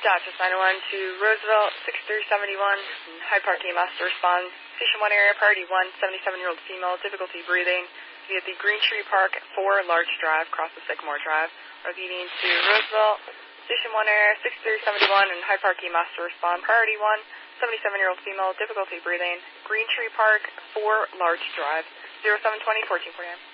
Dodgers 901 to Roosevelt, 6371, Hyde Park EMS to respond. Station 1 area, priority 1, 77-year-old female, difficulty breathing, via the Green Tree Park 4 Large Drive, across the Sycamore Drive. Repeating to Roosevelt, Station 1 area, 6371, and Hyde Park EMS to respond. Priority 1, 77-year-old female, difficulty breathing, Green Tree Park 4 Large Drive, 0720, 14 for you.